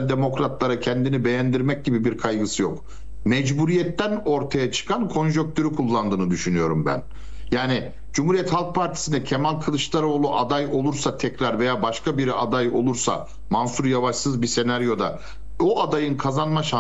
sosyal demokratlara kendini beğendirmek gibi bir kaygısı yok. Mecburiyetten ortaya çıkan konjonktürü kullandığını düşünüyorum ben. Yani Cumhuriyet Halk Partisi'nde Kemal Kılıçdaroğlu aday olursa tekrar veya başka biri aday olursa Mansur Yavaş'sız bir senaryoda o adayın kazanma şansı